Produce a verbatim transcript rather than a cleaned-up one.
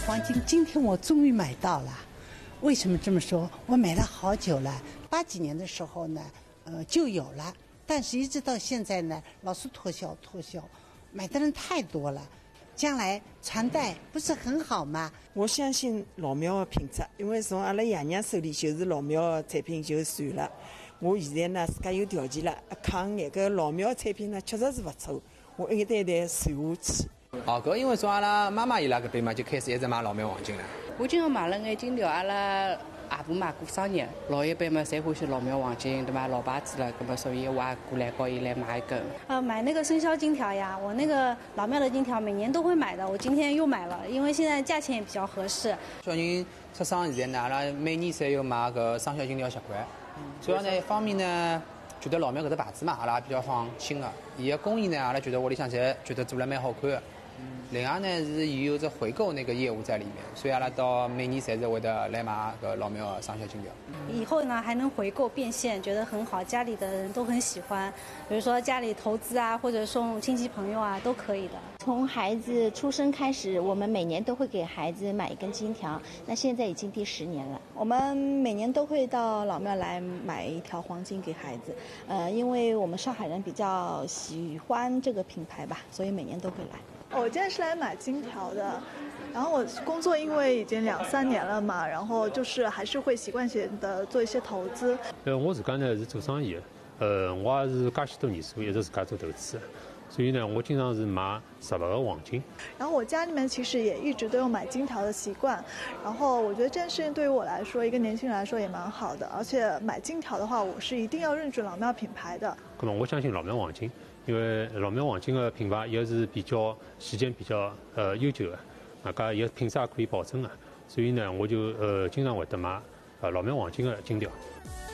黄金今天我终于买到了。为什么这么说？我买了好久了，八几年的时候呢，呃就有了，但是一直到现在呢，老是脱销脱销，买的人太多了。将来传代不是很好吗？ 我相信老庙的品质，因为从阿拉爷娘手里就是老庙的产品就传了。我现在呢自家有条件了，抗眼搿老庙产品呢确实是不错，我一代代传下去。 哦，搿因为从阿拉妈妈伊拉搿边嘛就开始一直买老庙黄金了。 我今朝买了眼金条，阿拉阿婆嘛过生日，老一辈嘛侪欢喜老庙黄金，对吧？老牌子了，那么所以我也过来告伊来买一根。 呃，买那个生肖金条呀，我那个老庙的金条每年都会买的，我今天又买了，因为现在价钱也比较合适。 小人出生现在呢，阿拉每年侪有买搿生肖金条习惯。主要呢，一方面呢，觉得老庙搿只牌子嘛，阿拉比较放心个。伊个工艺呢，阿拉觉得屋里向侪觉得做了蛮好看的。另外呢，是伊有只回购那个业务在里面，所以阿拉到每年侪是会得来买搿老庙的生肖金条。 以后呢还能回购变现，觉得很好，家里的人都很喜欢。比如说家里投资啊，或者送亲戚朋友啊，都可以的。 从孩子出生开始，我们每年都会给孩子买一根金条，那现在已经第十年了。 我们每年都会到老庙来买一条黄金给孩子，呃，因为我们上海人比较喜欢这个品牌吧，所以每年都会来。 我今天是来买金条的，然后我工作因为已经两三年了嘛，然后就是还是会习惯性的做一些投资。 呃，我自家呢是做生意的，呃，我也是介许多年数一直自家做投资，所以呢，我经常是买实物的黄金。 然后我家里面其实也一直都有买金条的习惯，然后我觉得这件事情对于我来说，一个年轻人来说也蛮好的，而且买金条的话，我是一定要认准老庙品牌的。 那么我相信老庙黄金。因为老庙黄金的品牌也是比较时间比较呃悠久的，啊，搿也品质也可以保证的，所以呢，我就呃经常会得买呃老庙黄金的金条。